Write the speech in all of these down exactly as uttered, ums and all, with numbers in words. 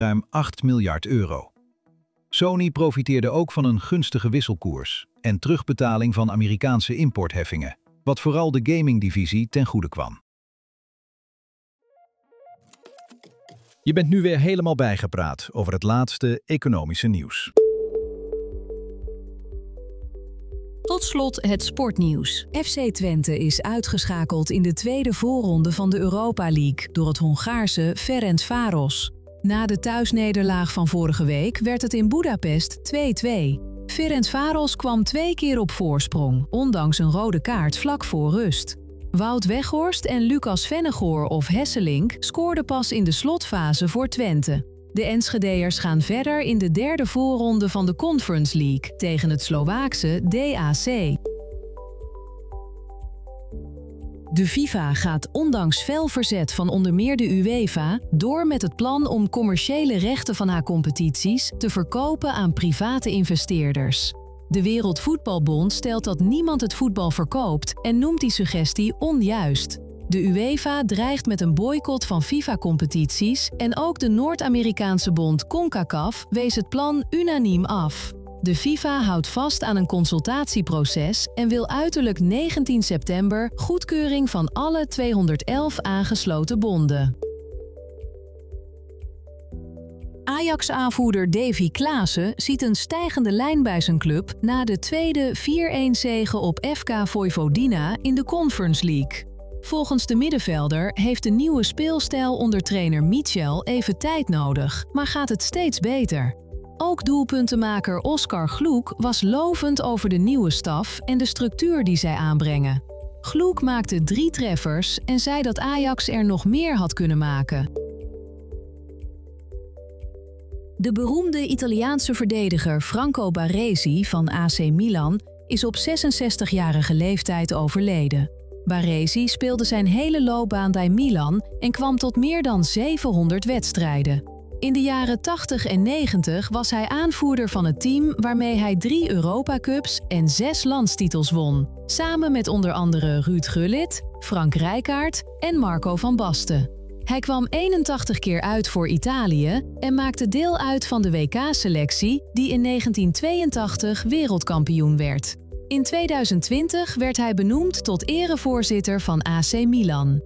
ruim acht miljard euro. Sony profiteerde ook van een gunstige wisselkoers en terugbetaling van Amerikaanse importheffingen, wat vooral de gamingdivisie ten goede kwam. Je bent nu weer helemaal bijgepraat over het laatste economische nieuws. Tot slot het sportnieuws. F C Twente is uitgeschakeld in de tweede voorronde van de Europa League door het Hongaarse Ferencváros. Na de thuisnederlaag van vorige week werd het in Boedapest twee-twee. Ferencváros kwam twee keer op voorsprong, ondanks een rode kaart vlak voor rust. Wout Weghorst en Lucas Vennegoor of Hesselink scoorden pas in de slotfase voor Twente. De Enschedeërs gaan verder in de derde voorronde van de Conference League tegen het Slovaakse D A C. De FIFA gaat ondanks fel verzet van onder meer de UEFA door met het plan om commerciële rechten van haar competities te verkopen aan private investeerders. De Wereldvoetbalbond stelt dat niemand het voetbal verkoopt en noemt die suggestie onjuist. De UEFA dreigt met een boycott van FIFA-competities en ook de Noord-Amerikaanse bond CONCACAF wees het plan unaniem af. De FIFA houdt vast aan een consultatieproces en wil uiterlijk negentien september goedkeuring van alle tweehonderdelf aangesloten bonden. Ajax-aanvoerder Davy Klaassen ziet een stijgende lijn bij zijn club na de tweede vier-een zege op F K Vojvodina in de Conference League. Volgens de middenvelder heeft de nieuwe speelstijl onder trainer Michel even tijd nodig, maar gaat het steeds beter. Ook doelpuntenmaker Oscar Gloek was lovend over de nieuwe staf en de structuur die zij aanbrengen. Gloek maakte drie treffers en zei dat Ajax er nog meer had kunnen maken. De beroemde Italiaanse verdediger Franco Baresi van A C Milan is op zesenzestigjarige leeftijd overleden. Baresi speelde zijn hele loopbaan bij Milan en kwam tot meer dan zevenhonderd wedstrijden. In de jaren tachtig en negentig was hij aanvoerder van het team waarmee hij drie Europa Cups en zes landstitels won, samen met onder andere Ruud Gullit, Frank Rijkaard en Marco van Basten. Hij kwam eenentachtig keer uit voor Italië en maakte deel uit van de W K-selectie die in negentien tweeëntachtig wereldkampioen werd. In tweeduizend twintig werd hij benoemd tot erevoorzitter van A C Milan.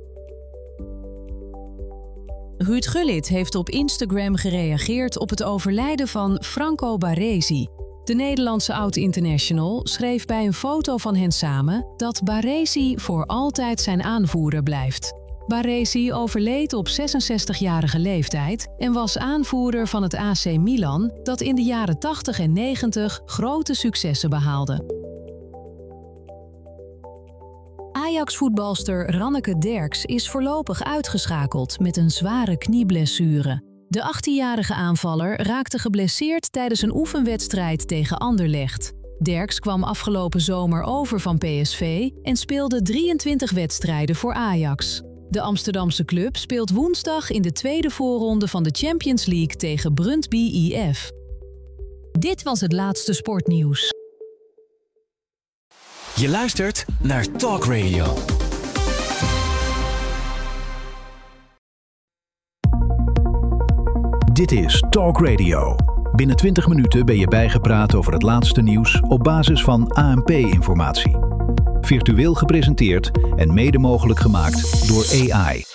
Ruud Gullit heeft op Instagram gereageerd op het overlijden van Franco Baresi. De Nederlandse oud-international schreef bij een foto van hen samen dat Baresi voor altijd zijn aanvoerder blijft. Baresi overleed op zesenzestigjarige leeftijd en was aanvoerder van het A C Milan dat in de jaren tachtig en negentig grote successen behaalde. Ajax-voetbalster Ranneke Derks is voorlopig uitgeschakeld met een zware knieblessure. De achttienjarige aanvaller raakte geblesseerd tijdens een oefenwedstrijd tegen Anderlecht. Derks kwam afgelopen zomer over van P S V en speelde drieëntwintig wedstrijden voor Ajax. De Amsterdamse club speelt woensdag in de tweede voorronde van de Champions League tegen Brøndby I F. Dit was het laatste sportnieuws. Je luistert naar Talk Radio. Dit is Talk Radio. Binnen twintig minuten ben je bijgepraat over het laatste nieuws op basis van A N P-informatie. Virtueel gepresenteerd en mede mogelijk gemaakt door A I.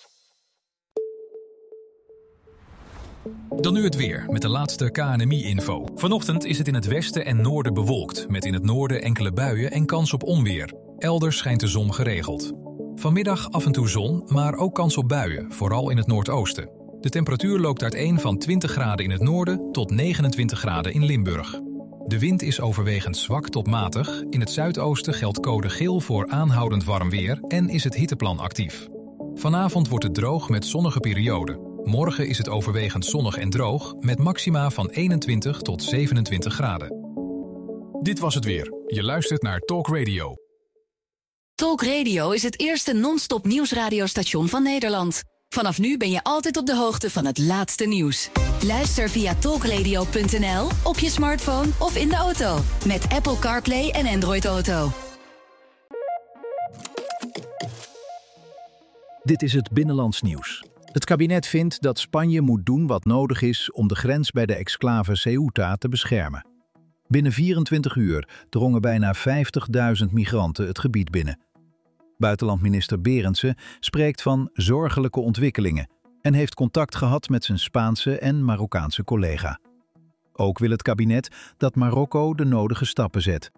Dan nu het weer met de laatste K N M I-info. Vanochtend is het in het westen en noorden bewolkt, met in het noorden enkele buien en kans op onweer. Elders schijnt de zon geregeld. Vanmiddag af en toe zon, maar ook kans op buien, vooral in het noordoosten. De temperatuur loopt uiteen van twintig graden in het noorden tot negenentwintig graden in Limburg. De wind is overwegend zwak tot matig. In het zuidoosten geldt code geel voor aanhoudend warm weer en is het hitteplan actief. Vanavond wordt het droog met zonnige perioden. Morgen is het overwegend zonnig en droog met maxima van eenentwintig tot zevenentwintig graden. Dit was het weer. Je luistert naar Talk Radio. Talk Radio is het eerste non-stop nieuwsradiostation van Nederland. Vanaf nu ben je altijd op de hoogte van het laatste nieuws. Luister via talkradio punt n l, op je smartphone of in de auto. Met Apple CarPlay en Android Auto. Dit is het Binnenlands nieuws. Het kabinet vindt dat Spanje moet doen wat nodig is om de grens bij de exclave Ceuta te beschermen. Binnen vierentwintig uur drongen bijna vijftigduizend migranten het gebied binnen. Buitenlandminister Berendsen spreekt van zorgelijke ontwikkelingen en heeft contact gehad met zijn Spaanse en Marokkaanse collega. Ook wil het kabinet dat Marokko de nodige stappen zet.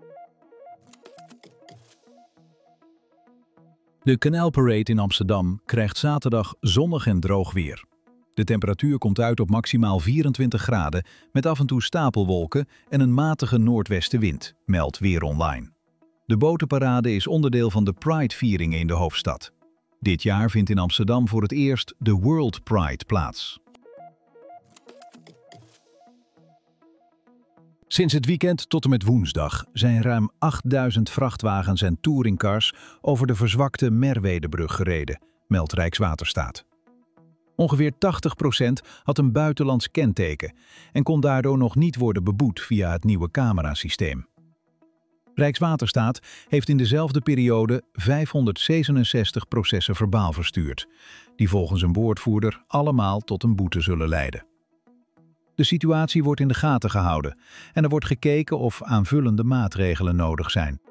De Canal Parade in Amsterdam krijgt zaterdag zonnig en droog weer. De temperatuur komt uit op maximaal vierentwintig graden met af en toe stapelwolken en een matige noordwestenwind, meldt Weer Online. De botenparade is onderdeel van de Pride-vieringen in de hoofdstad. Dit jaar vindt in Amsterdam voor het eerst de World Pride plaats. Sinds het weekend tot en met woensdag zijn ruim achtduizend vrachtwagens en touringcars over de verzwakte Merwedebrug gereden, meldt Rijkswaterstaat. Ongeveer tachtig procent had een buitenlands kenteken en kon daardoor nog niet worden beboet via het nieuwe camerasysteem. Rijkswaterstaat heeft in dezelfde periode vijfhonderdzevenenzestig processen verbaal verstuurd, die volgens een woordvoerder allemaal tot een boete zullen leiden. De situatie wordt in de gaten gehouden en er wordt gekeken of aanvullende maatregelen nodig zijn.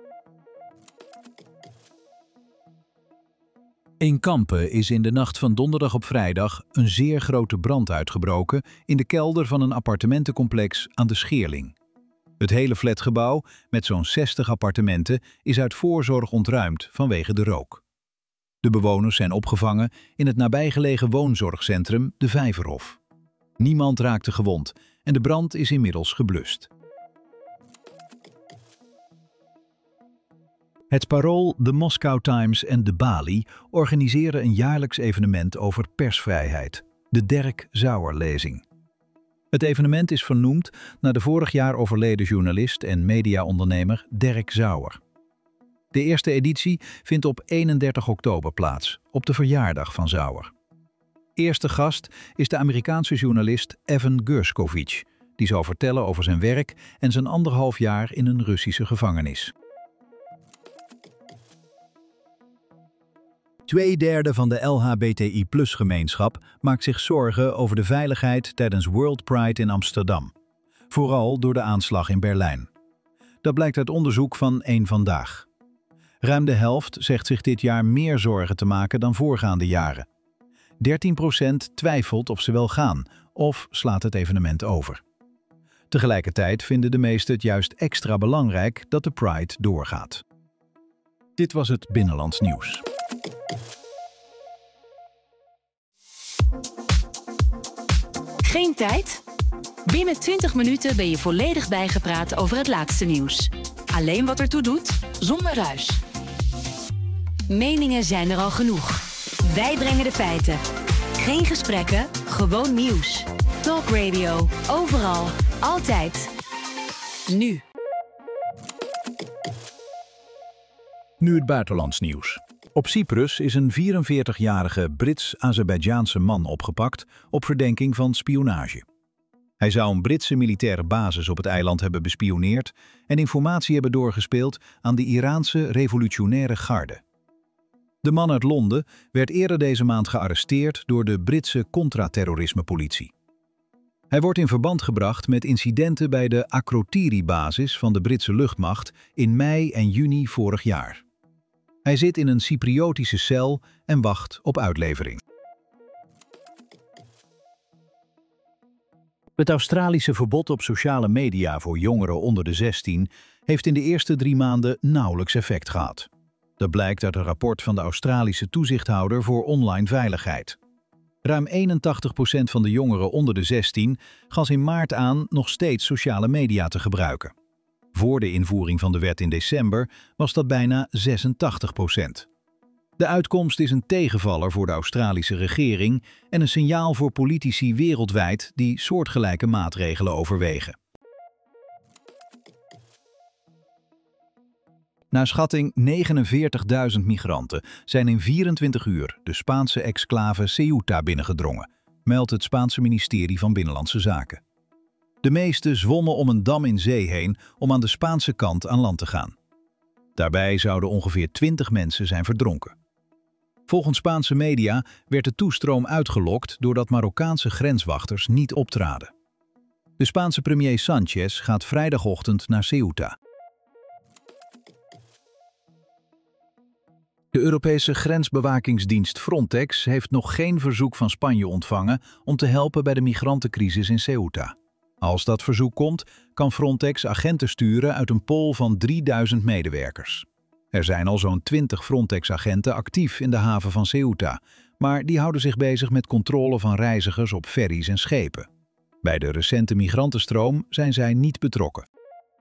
In Kampen is in de nacht van donderdag op vrijdag een zeer grote brand uitgebroken in de kelder van een appartementencomplex aan de Scheerling. Het hele flatgebouw, met zo'n zestig appartementen, is uit voorzorg ontruimd vanwege de rook. De bewoners zijn opgevangen in het nabijgelegen woonzorgcentrum De Vijverhof. Niemand raakte gewond en de brand is inmiddels geblust. Het Parool, de Moscow Times en de Bali organiseren een jaarlijks evenement over persvrijheid, de Derk Sauer-lezing. Het evenement is vernoemd naar de vorig jaar overleden journalist en mediaondernemer Derk Sauer. De eerste editie vindt op eenendertig oktober plaats, op de verjaardag van Sauer. Eerste gast is de Amerikaanse journalist Evan Gershkovich, die zal vertellen over zijn werk en zijn anderhalf jaar in een Russische gevangenis. Tweederde van de L H B T I plus gemeenschap maakt zich zorgen over de veiligheid tijdens World Pride in Amsterdam. Vooral door de aanslag in Berlijn. Dat blijkt uit onderzoek van Eén Vandaag. Ruim de helft zegt zich dit jaar meer zorgen te maken dan voorgaande jaren. dertien procent twijfelt of ze wel gaan of slaat het evenement over. Tegelijkertijd vinden de meesten het juist extra belangrijk dat de Pride doorgaat. Dit was het Binnenlands Nieuws. Geen tijd? Binnen twintig minuten ben je volledig bijgepraat over het laatste nieuws. Alleen wat ertoe doet, zonder ruis. Meningen zijn er al genoeg. Wij brengen de feiten. Geen gesprekken, gewoon nieuws. Talk Radio, overal, altijd. Nu. Nu het buitenlands nieuws. Op Cyprus is een vierenveertigjarige Brits-Azerbeidjaanse man opgepakt op verdenking van spionage. Hij zou een Britse militaire basis op het eiland hebben bespioneerd en informatie hebben doorgespeeld aan de Iraanse revolutionaire garde. De man uit Londen werd eerder deze maand gearresteerd door de Britse contra-terrorisme-politie. Hij wordt in verband gebracht met incidenten bij de Akrotiri-basis van de Britse luchtmacht in mei en juni vorig jaar. Hij zit in een Cypriotische cel en wacht op uitlevering. Het Australische verbod op sociale media voor jongeren onder de zestien heeft in de eerste drie maanden nauwelijks effect gehad. Dat blijkt uit een rapport van de Australische toezichthouder voor online veiligheid. Ruim eenentachtig procent van de jongeren onder de zestien gaf in maart aan nog steeds sociale media te gebruiken. Voor de invoering van de wet in december was dat bijna zesentachtig procent. De uitkomst is een tegenvaller voor de Australische regering en een signaal voor politici wereldwijd die soortgelijke maatregelen overwegen. Naar schatting negenenveertigduizend migranten zijn in vierentwintig uur de Spaanse exclave Ceuta binnengedrongen, meldt het Spaanse ministerie van Binnenlandse Zaken. De meeste zwommen om een dam in zee heen om aan de Spaanse kant aan land te gaan. Daarbij zouden ongeveer twintig mensen zijn verdronken. Volgens Spaanse media werd de toestroom uitgelokt doordat Marokkaanse grenswachters niet optraden. De Spaanse premier Sánchez gaat vrijdagochtend naar Ceuta. De Europese grensbewakingsdienst Frontex heeft nog geen verzoek van Spanje ontvangen om te helpen bij de migrantencrisis in Ceuta. Als dat verzoek komt, kan Frontex agenten sturen uit een pool van drieduizend medewerkers. Er zijn al zo'n twintig Frontex-agenten actief in de haven van Ceuta, maar die houden zich bezig met controle van reizigers op ferries en schepen. Bij de recente migrantenstroom zijn zij niet betrokken.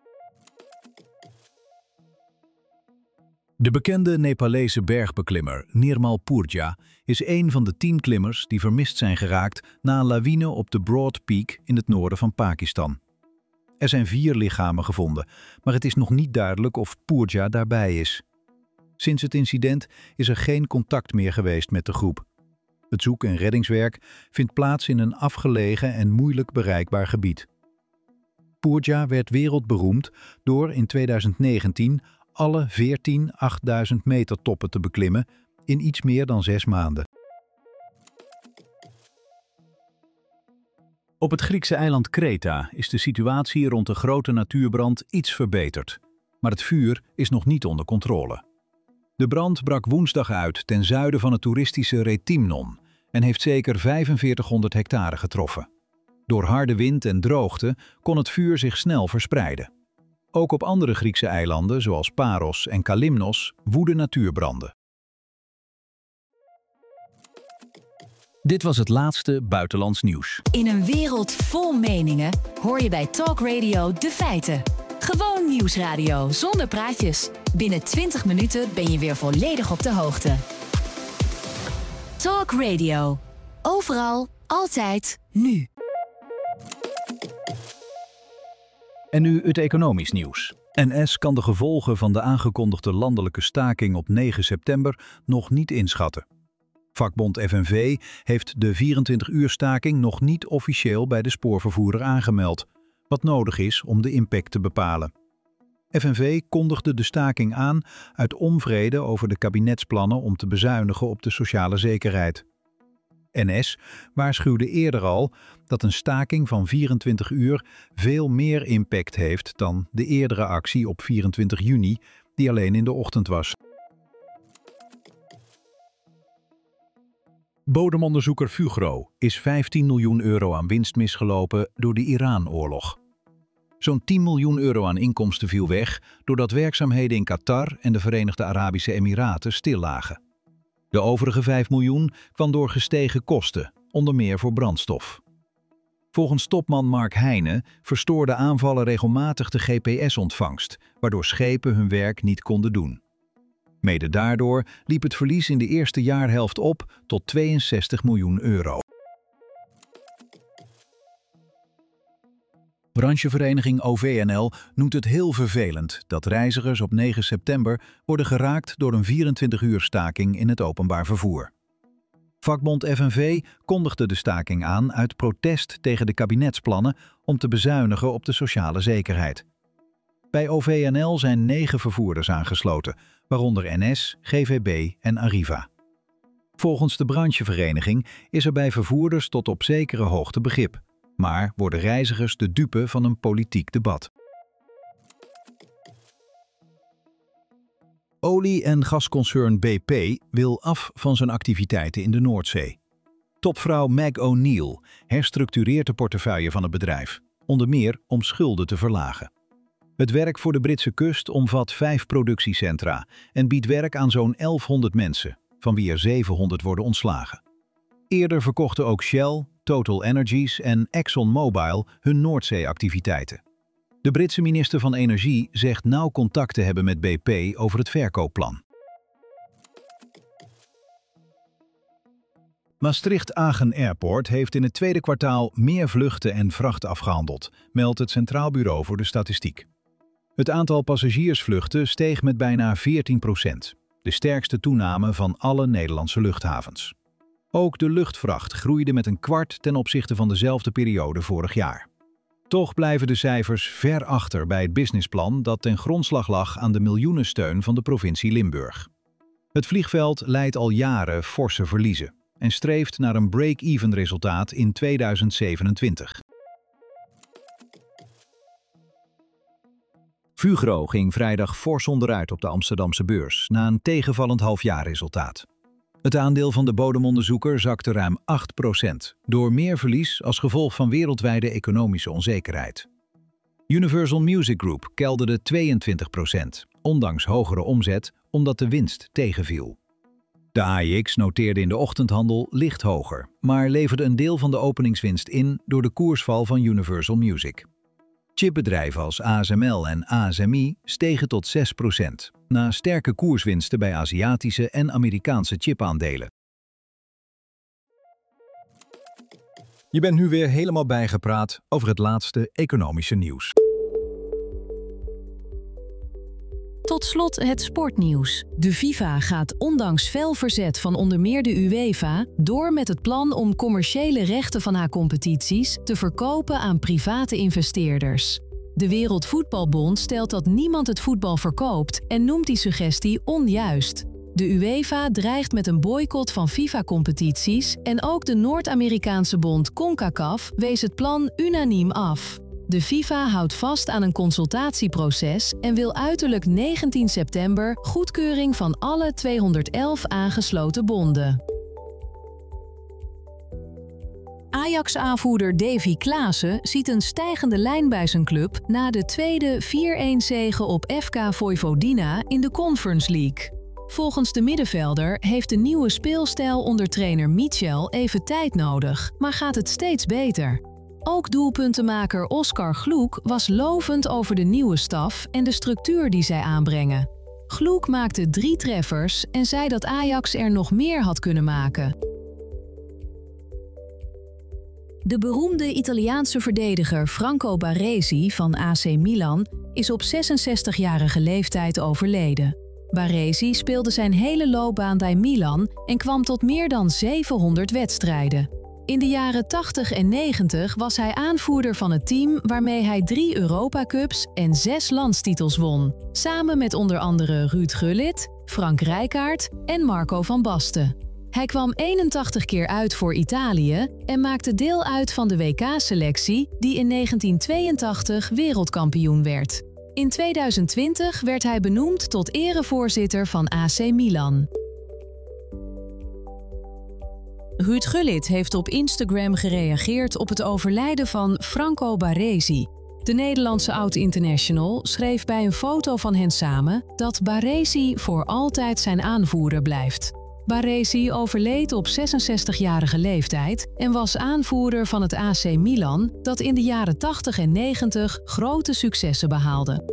De bekende Nepalese bergbeklimmer Nirmal Purja is een van de tien klimmers die vermist zijn geraakt na een lawine op de Broad Peak in het noorden van Pakistan. Er zijn vier lichamen gevonden, maar het is nog niet duidelijk of Purja daarbij is. Sinds het incident is er geen contact meer geweest met de groep. Het zoek- en reddingswerk vindt plaats in een afgelegen en moeilijk bereikbaar gebied. Purja werd wereldberoemd door in tweeduizend negentien alle veertien achtduizend meter toppen te beklimmen in iets meer dan zes maanden. Op het Griekse eiland Kreta is de situatie rond de grote natuurbrand iets verbeterd, maar het vuur is nog niet onder controle. De brand brak woensdag uit ten zuiden van het toeristische Rethymnon en heeft zeker vijfenveertighonderd hectare getroffen. Door harde wind en droogte kon het vuur zich snel verspreiden. Ook op andere Griekse eilanden, zoals Paros en Kalymnos, woeden natuurbranden. Dit was het laatste buitenlands nieuws. In een wereld vol meningen hoor je bij Talk Radio de feiten. Gewoon nieuwsradio zonder praatjes. Binnen twintig minuten ben je weer volledig op de hoogte. Talk Radio. Overal, altijd, nu. En nu het economisch nieuws. N S kan de gevolgen van de aangekondigde landelijke staking op negen september nog niet inschatten. Vakbond F N V heeft de vierentwintig uur staking nog niet officieel bij de spoorvervoerder aangemeld, wat nodig is om de impact te bepalen. F N V kondigde de staking aan uit onvrede over de kabinetsplannen om te bezuinigen op de sociale zekerheid. N S waarschuwde eerder al dat een staking van vierentwintig uur veel meer impact heeft dan de eerdere actie op vierentwintig juni, die alleen in de ochtend was. Bodemonderzoeker Fugro is vijftien miljoen euro aan winst misgelopen door de Iran-oorlog. Zo'n tien miljoen euro aan inkomsten viel weg doordat werkzaamheden in Qatar en de Verenigde Arabische Emiraten stillagen. De overige vijf miljoen kwam door gestegen kosten, onder meer voor brandstof. Volgens topman Mark Heijnen verstoorden aanvallen regelmatig de G P S-ontvangst, waardoor schepen hun werk niet konden doen. Mede daardoor liep het verlies in de eerste jaarhelft op tot tweeënzestig miljoen euro. Branchevereniging O V N L noemt het heel vervelend dat reizigers op negen september worden geraakt door een vierentwintig uur staking in het openbaar vervoer. Vakbond F N V kondigde de staking aan uit protest tegen de kabinetsplannen om te bezuinigen op de sociale zekerheid. Bij O V N L zijn negen vervoerders aangesloten, waaronder N S, G V B en Arriva. Volgens de branchevereniging is er bij vervoerders tot op zekere hoogte begrip, maar worden reizigers de dupe van een politiek debat. Olie- en gasconcern B P wil af van zijn activiteiten in de Noordzee. Topvrouw Meg O'Neill herstructureert de portefeuille van het bedrijf, onder meer om schulden te verlagen. Het werk voor de Britse kust omvat vijf productiecentra en biedt werk aan zo'n elfhonderd mensen, van wie er zevenhonderd worden ontslagen. Eerder verkochten ook Shell, Total Energies en ExxonMobil hun Noordzee-activiteiten. De Britse minister van Energie zegt nauw contact te hebben met B P over het verkoopplan. Maastricht-Agen Airport heeft in het tweede kwartaal meer vluchten en vracht afgehandeld, meldt het Centraal Bureau voor de Statistiek. Het aantal passagiersvluchten steeg met bijna veertien procent, de sterkste toename van alle Nederlandse luchthavens. Ook de luchtvracht groeide met een kwart ten opzichte van dezelfde periode vorig jaar. Toch blijven de cijfers ver achter bij het businessplan dat ten grondslag lag aan de miljoenensteun van de provincie Limburg. Het vliegveld leidt al jaren forse verliezen en streeft naar een break-even resultaat in tweeduizend zevenentwintig. Fugro ging vrijdag fors onderuit op de Amsterdamse beurs na een tegenvallend halfjaarresultaat. Het aandeel van de bodemonderzoeker zakte ruim acht procent, door meer verlies als gevolg van wereldwijde economische onzekerheid. Universal Music Group kelderde tweeëntwintig procent, ondanks hogere omzet, omdat de winst tegenviel. De A E X noteerde in de ochtendhandel licht hoger, maar leverde een deel van de openingswinst in door de koersval van Universal Music. Chipbedrijven als A S M L en A S M I stegen tot zes procent, na sterke koerswinsten bij Aziatische en Amerikaanse chipaandelen. Je bent nu weer helemaal bijgepraat over het laatste economische nieuws. Tot slot het sportnieuws. De FIFA gaat ondanks fel verzet van onder meer de UEFA door met het plan om commerciële rechten van haar competities te verkopen aan private investeerders. De Wereldvoetbalbond stelt dat niemand het voetbal verkoopt en noemt die suggestie onjuist. De UEFA dreigt met een boycott van FIFA-competities en ook de Noord-Amerikaanse bond CONCACAF wees het plan unaniem af. De FIFA houdt vast aan een consultatieproces en wil uiterlijk negentien september goedkeuring van alle tweehonderdelf aangesloten bonden. Ajax-aanvoerder Davy Klaassen ziet een stijgende lijn bij zijn club na de tweede vier-een zege op F K Vojvodina in de Conference League. Volgens de middenvelder heeft de nieuwe speelstijl onder trainer Michel even tijd nodig, maar gaat het steeds beter. Ook doelpuntenmaker Oscar Gloek was lovend over de nieuwe staf en de structuur die zij aanbrengen. Gloek maakte drie treffers en zei dat Ajax er nog meer had kunnen maken. De beroemde Italiaanse verdediger Franco Baresi van A C Milan is op zesenzestigjarige leeftijd overleden. Baresi speelde zijn hele loopbaan bij Milan en kwam tot meer dan zevenhonderd wedstrijden. In de jaren tachtig en negentig was hij aanvoerder van het team waarmee hij drie Europa Cups en zes landstitels won, samen met onder andere Ruud Gullit, Frank Rijkaard en Marco van Basten. Hij kwam eenentachtig keer uit voor Italië en maakte deel uit van de W K-selectie die in negentien tweeëntachtig wereldkampioen werd. In tweeduizend twintig werd hij benoemd tot erevoorzitter van A C Milan. Ruud Gullit heeft op Instagram gereageerd op het overlijden van Franco Baresi. De Nederlandse oud-international schreef bij een foto van hen samen dat Baresi voor altijd zijn aanvoerder blijft. Baresi overleed op zesenzestigjarige leeftijd en was aanvoerder van het A C Milan dat in de jaren tachtig en negentig grote successen behaalde.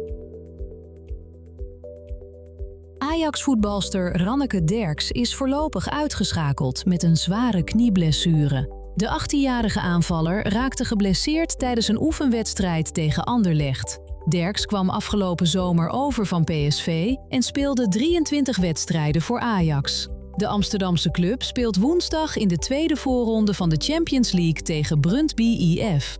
Ajax-voetbalster Ranneke Derks is voorlopig uitgeschakeld met een zware knieblessure. De achttienjarige aanvaller raakte geblesseerd tijdens een oefenwedstrijd tegen Anderlecht. Derks kwam afgelopen zomer over van P S V en speelde drieëntwintig wedstrijden voor Ajax. De Amsterdamse club speelt woensdag in de tweede voorronde van de Champions League tegen Brøndby I F.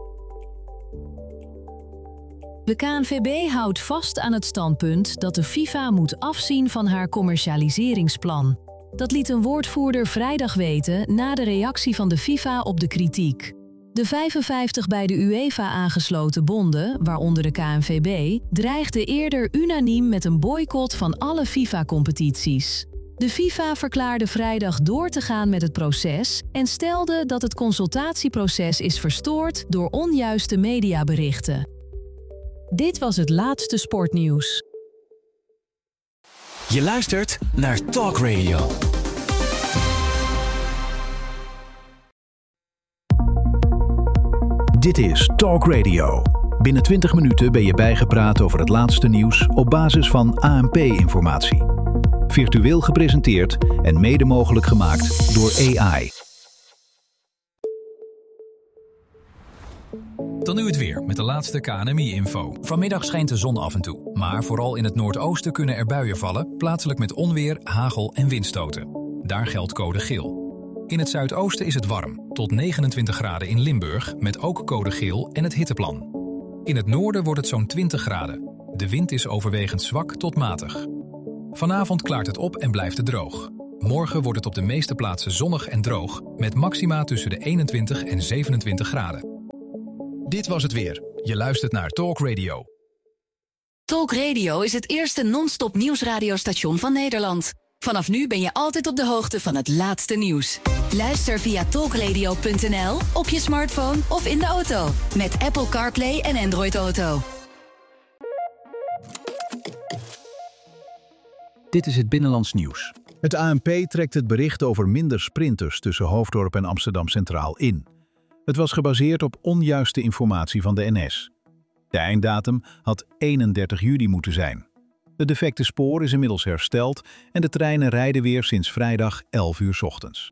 De K N V B houdt vast aan het standpunt dat de FIFA moet afzien van haar commercialiseringsplan. Dat liet een woordvoerder vrijdag weten na de reactie van de FIFA op de kritiek. De vijfenvijftig bij de UEFA aangesloten bonden, waaronder de K N V B, dreigden eerder unaniem met een boycott van alle FIFA-competities. De FIFA verklaarde vrijdag door te gaan met het proces en stelde dat het consultatieproces is verstoord door onjuiste mediaberichten. Dit was het laatste sportnieuws. Je luistert naar Talk Radio. Dit is Talk Radio. Binnen twintig minuten ben je bijgepraat over het laatste nieuws op basis van A N P-informatie. Virtueel gepresenteerd en mede mogelijk gemaakt door A I. Dan nu het weer met de laatste K N M I-info. Vanmiddag schijnt de zon af en toe, maar vooral in het noordoosten kunnen er buien vallen, plaatselijk met onweer, hagel en windstoten. Daar geldt code geel. In het zuidoosten is het warm, tot negenentwintig graden in Limburg, met ook code geel en het hitteplan. In het noorden wordt het zo'n twintig graden. De wind is overwegend zwak tot matig. Vanavond klaart het op en blijft het droog. Morgen wordt het op de meeste plaatsen zonnig en droog, met maxima tussen de eenentwintig en zevenentwintig graden. Dit was het weer. Je luistert naar Talk Radio. Talk Radio is het eerste non-stop nieuwsradiostation van Nederland. Vanaf nu ben je altijd op de hoogte van het laatste nieuws. Luister via talkradio punt n l, op je smartphone of in de auto. Met Apple CarPlay en Android Auto. Dit is het Binnenlands Nieuws. Het A N P trekt het bericht over minder sprinters tussen Hoofddorp en Amsterdam Centraal in. Het was gebaseerd op onjuiste informatie van de N S. De einddatum had eenendertig juli moeten zijn. Het defecte spoor is inmiddels hersteld en de treinen rijden weer sinds vrijdag elf uur 's ochtends.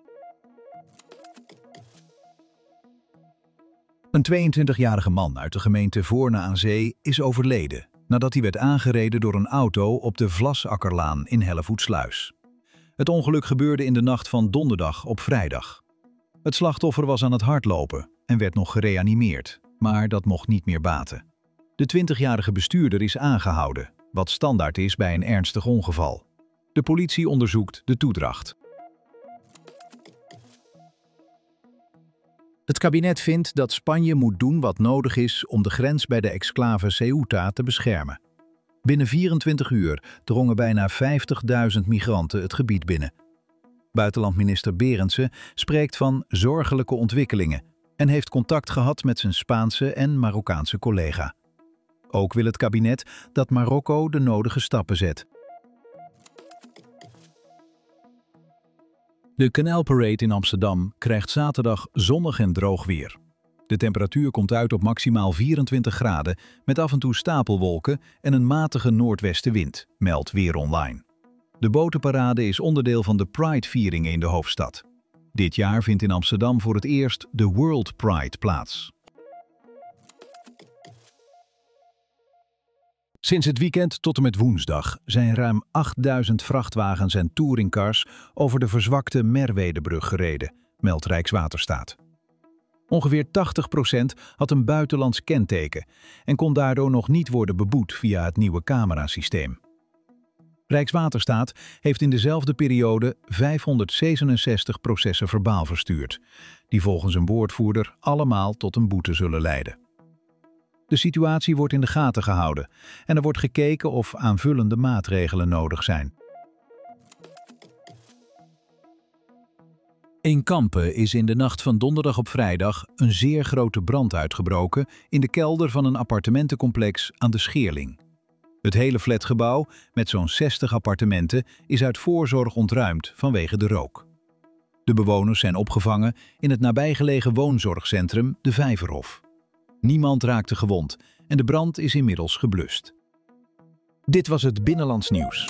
Een tweeëntwintigjarige man uit de gemeente Voorne aan Zee is overleden nadat hij werd aangereden door een auto op de Vlasakkerlaan in Hellevoetsluis. Het ongeluk gebeurde in de nacht van donderdag op vrijdag. Het slachtoffer was aan het hardlopen en werd nog gereanimeerd, maar dat mocht niet meer baten. De twintigjarige bestuurder is aangehouden, wat standaard is bij een ernstig ongeval. De politie onderzoekt de toedracht. Het kabinet vindt dat Spanje moet doen wat nodig is om de grens bij de exclave Ceuta te beschermen. Binnen vierentwintig uur drongen bijna vijftigduizend migranten het gebied binnen. Buitenlandminister Berendsen spreekt van zorgelijke ontwikkelingen en heeft contact gehad met zijn Spaanse en Marokkaanse collega. Ook wil het kabinet dat Marokko de nodige stappen zet. De Kanaalparade in Amsterdam krijgt zaterdag zonnig en droog weer. De temperatuur komt uit op maximaal vierentwintig graden met af en toe stapelwolken en een matige noordwestenwind, meldt Weer Online. De botenparade is onderdeel van de Pride-vieringen in de hoofdstad. Dit jaar vindt in Amsterdam voor het eerst de World Pride plaats. Sinds het weekend tot en met woensdag zijn ruim achtduizend vrachtwagens en touringcars over de verzwakte Merwedebrug gereden, meldt Rijkswaterstaat. Ongeveer tachtig procent had een buitenlands kenteken en kon daardoor nog niet worden beboet via het nieuwe camerasysteem. Rijkswaterstaat heeft in dezelfde periode vijfhonderdzevenenzestig processen verbaal verstuurd, die volgens een woordvoerder allemaal tot een boete zullen leiden. De situatie wordt in de gaten gehouden en er wordt gekeken of aanvullende maatregelen nodig zijn. In Kampen is in de nacht van donderdag op vrijdag een zeer grote brand uitgebroken in de kelder van een appartementencomplex aan de Scheerling. Het hele flatgebouw, met zo'n zestig appartementen, is uit voorzorg ontruimd vanwege de rook. De bewoners zijn opgevangen in het nabijgelegen woonzorgcentrum De Vijverhof. Niemand raakte gewond en de brand is inmiddels geblust. Dit was het Binnenlands Nieuws.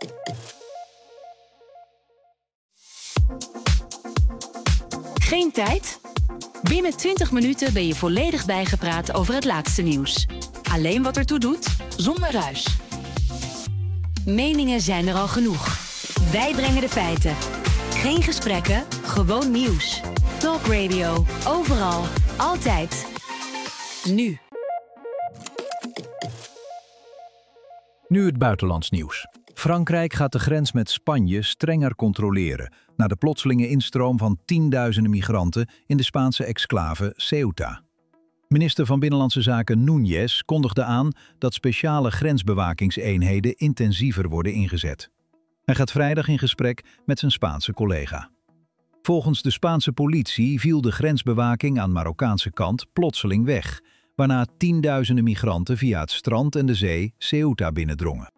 Geen tijd? Binnen twintig minuten ben je volledig bijgepraat over het laatste nieuws. Alleen wat ertoe doet, zonder ruis. Meningen zijn er al genoeg. Wij brengen de feiten. Geen gesprekken, gewoon nieuws. Talk Radio, overal, altijd. Nu. Nu het buitenlands nieuws. Frankrijk gaat de grens met Spanje strenger controleren na de plotselinge instroom van tienduizenden migranten in de Spaanse exclave Ceuta. Minister van Binnenlandse Zaken Núñez kondigde aan dat speciale grensbewakingseenheden intensiever worden ingezet. Hij gaat vrijdag in gesprek met zijn Spaanse collega. Volgens de Spaanse politie viel de grensbewaking aan Marokkaanse kant plotseling weg, waarna tienduizenden migranten via het strand en de zee Ceuta binnendrongen.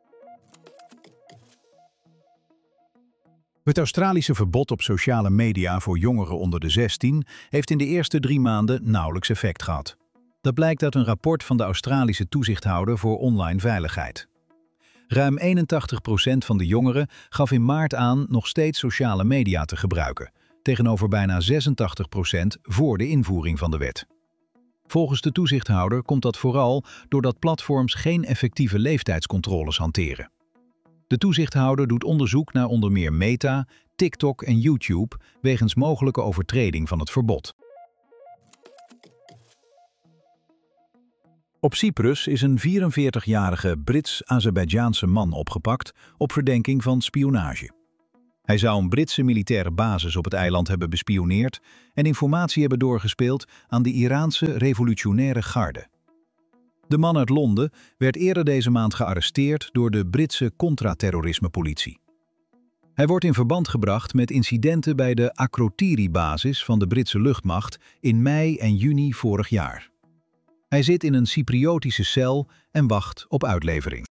Het Australische verbod op sociale media voor jongeren onder de zestien heeft in de eerste drie maanden nauwelijks effect gehad. Dat blijkt uit een rapport van de Australische toezichthouder voor online veiligheid. Ruim eenentachtig procent van de jongeren gaf in maart aan nog steeds sociale media te gebruiken, tegenover bijna zesentachtig procent voor de invoering van de wet. Volgens de toezichthouder komt dat vooral doordat platforms geen effectieve leeftijdscontroles hanteren. De toezichthouder doet onderzoek naar onder meer Meta, TikTok en YouTube wegens mogelijke overtreding van het verbod. Op Cyprus is een vierenveertigjarige Brits-Azerbeidjaanse man opgepakt op verdenking van spionage. Hij zou een Britse militaire basis op het eiland hebben bespioneerd en informatie hebben doorgespeeld aan de Iraanse revolutionaire garde. De man uit Londen werd eerder deze maand gearresteerd door de Britse contra-terrorisme-politie. Hij wordt in verband gebracht met incidenten bij de Akrotiri-basis van de Britse luchtmacht in mei en juni vorig jaar. Hij zit in een Cypriotische cel en wacht op uitlevering.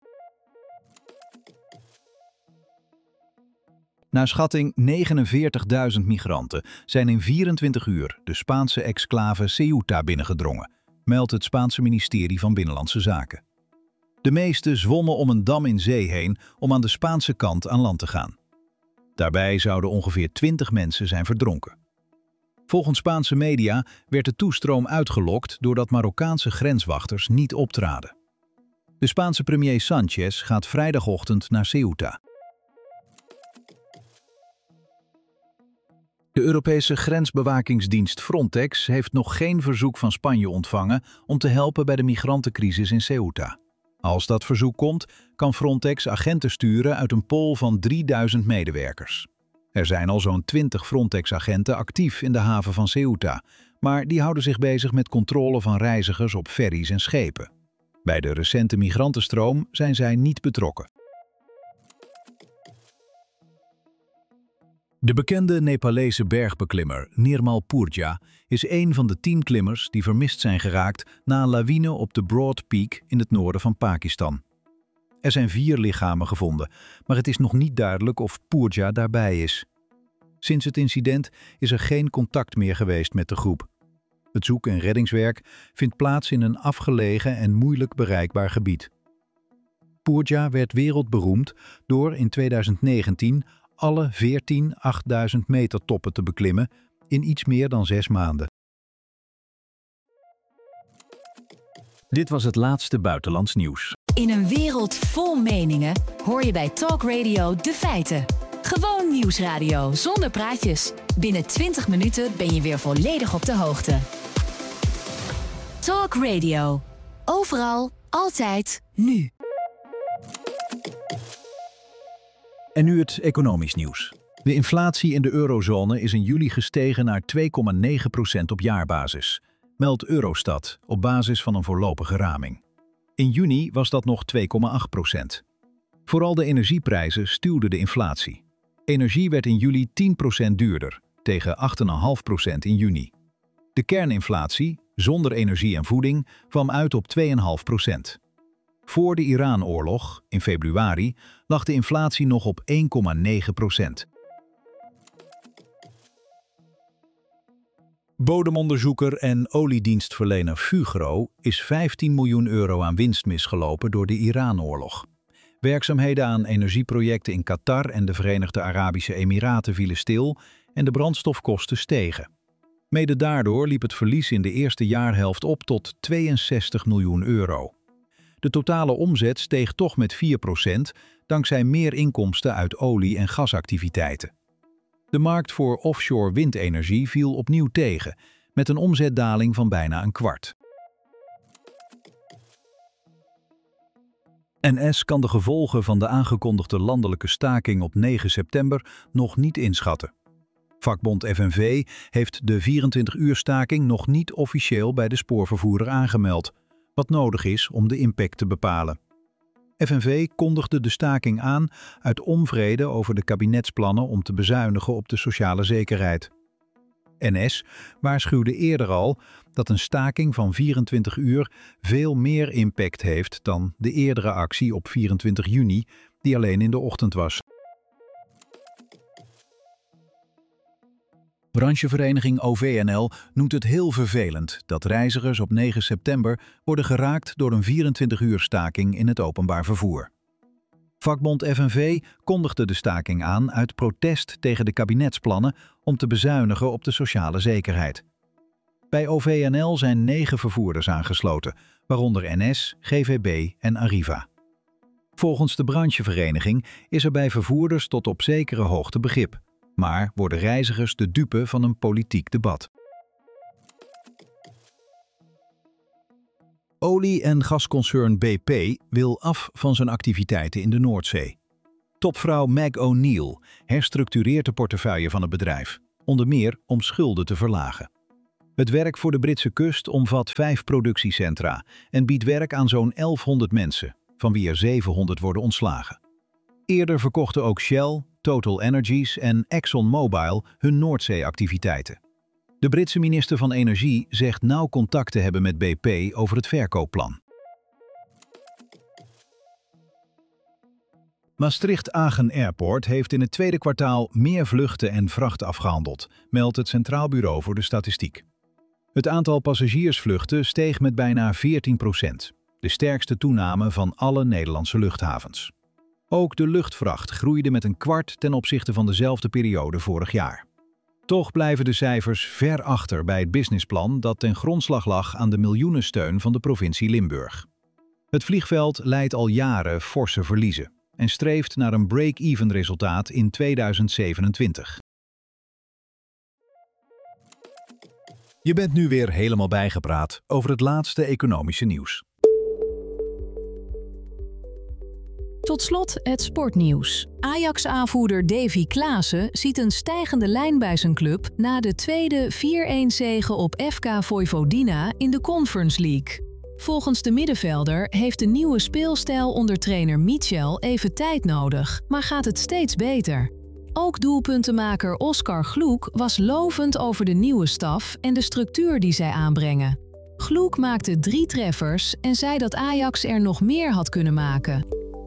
Naar schatting negenenveertigduizend migranten zijn in vierentwintig uur de Spaanse exclave Ceuta binnengedrongen, meldt het Spaanse ministerie van Binnenlandse Zaken. De meeste zwommen om een dam in zee heen om aan de Spaanse kant aan land te gaan. Daarbij zouden ongeveer twintig mensen zijn verdronken. Volgens Spaanse media werd de toestroom uitgelokt doordat Marokkaanse grenswachters niet optraden. De Spaanse premier Sánchez gaat vrijdagochtend naar Ceuta. De Europese grensbewakingsdienst Frontex heeft nog geen verzoek van Spanje ontvangen om te helpen bij de migrantencrisis in Ceuta. Als dat verzoek komt, kan Frontex agenten sturen uit een pool van drieduizend medewerkers. Er zijn al zo'n twintig Frontex-agenten actief in de haven van Ceuta, maar die houden zich bezig met controle van reizigers op ferries en schepen. Bij de recente migrantenstroom zijn zij niet betrokken. De bekende Nepalese bergbeklimmer Nirmal Purja is een van de tien klimmers die vermist zijn geraakt na een lawine op de Broad Peak in het noorden van Pakistan. Er zijn vier lichamen gevonden, maar het is nog niet duidelijk of Purja daarbij is. Sinds het incident is er geen contact meer geweest met de groep. Het zoek- en reddingswerk vindt plaats in een afgelegen en moeilijk bereikbaar gebied. Purja werd wereldberoemd door in tweeduizend negentien alle veertien achtduizend meter toppen te beklimmen in iets meer dan zes maanden. Dit was het laatste buitenlands nieuws. In een wereld vol meningen hoor je bij Talk Radio de feiten. Gewoon nieuwsradio zonder praatjes. Binnen twintig minuten ben je weer volledig op de hoogte. Talk Radio. Overal, altijd, nu. En nu het economisch nieuws. De inflatie in de eurozone is in juli gestegen naar twee komma negen procent op jaarbasis, meldt Eurostat op basis van een voorlopige raming. In juni was dat nog twee komma acht procent. Vooral de energieprijzen stuwden de inflatie. Energie werd in juli tien procent duurder, tegen acht komma vijf procent in juni. De kerninflatie, zonder energie en voeding, kwam uit op twee komma vijf procent. Voor de Iran-oorlog, in februari, lag de inflatie nog op één komma negen procent. Bodemonderzoeker en oliedienstverlener Fugro is vijftien miljoen euro aan winst misgelopen door de Iran-oorlog. Werkzaamheden aan energieprojecten in Qatar en de Verenigde Arabische Emiraten vielen stil en de brandstofkosten stegen. Mede daardoor liep het verlies in de eerste jaarhelft op tot tweeënzestig miljoen euro. De totale omzet steeg toch met vier procent dankzij meer inkomsten uit olie- en gasactiviteiten. De markt voor offshore windenergie viel opnieuw tegen, met een omzetdaling van bijna een kwart. N S kan de gevolgen van de aangekondigde landelijke staking op negen september nog niet inschatten. Vakbond F N V heeft de vierentwintig uur staking nog niet officieel bij de spoorvervoerder aangemeld, wat nodig is om de impact te bepalen. F N V kondigde de staking aan uit onvrede over de kabinetsplannen om te bezuinigen op de sociale zekerheid. N S waarschuwde eerder al dat een staking van vierentwintig uur veel meer impact heeft dan de eerdere actie op vierentwintig juni, die alleen in de ochtend was. Branchevereniging O V N L noemt het heel vervelend dat reizigers op negen september worden geraakt door een vierentwintig uur staking in het openbaar vervoer. Vakbond F N V kondigde de staking aan uit protest tegen de kabinetsplannen om te bezuinigen op de sociale zekerheid. Bij O V N L zijn negen vervoerders aangesloten, waaronder N S, G V B en Arriva. Volgens de branchevereniging is er bij vervoerders tot op zekere hoogte begrip, maar worden reizigers de dupe van een politiek debat. Olie- en gasconcern B P wil af van zijn activiteiten in de Noordzee. Topvrouw Meg O'Neill herstructureert de portefeuille van het bedrijf, onder meer om schulden te verlagen. Het werk voor de Britse kust omvat vijf productiecentra en biedt werk aan zo'n elfhonderd mensen, van wie er zevenhonderd worden ontslagen. Eerder verkochten ook Shell, Total Energies en ExxonMobil hun Noordzee-activiteiten. De Britse minister van Energie zegt nauw contact te hebben met B P over het verkoopplan. Maastricht-Agen Airport heeft in het tweede kwartaal meer vluchten en vracht afgehandeld, meldt het Centraal Bureau voor de Statistiek. Het aantal passagiersvluchten steeg met bijna veertien procent, de sterkste toename van alle Nederlandse luchthavens. Ook de luchtvracht groeide met een kwart ten opzichte van dezelfde periode vorig jaar. Toch blijven de cijfers ver achter bij het businessplan dat ten grondslag lag aan de miljoenensteun van de provincie Limburg. Het vliegveld leidt al jaren forse verliezen en streeft naar een break-even resultaat in tweeduizend zevenentwintig. Je bent nu weer helemaal bijgepraat over het laatste economische nieuws. Tot slot het sportnieuws. Ajax-aanvoerder Davy Klaassen ziet een stijgende lijn bij zijn club na de tweede vier-een zege op F K Vojvodina in de Conference League. Volgens de middenvelder heeft de nieuwe speelstijl onder trainer Michel even tijd nodig, maar gaat het steeds beter. Ook doelpuntenmaker Oskar Gloek was lovend over de nieuwe staf en de structuur die zij aanbrengen. Gloek maakte drie treffers en zei dat Ajax er nog meer had kunnen maken.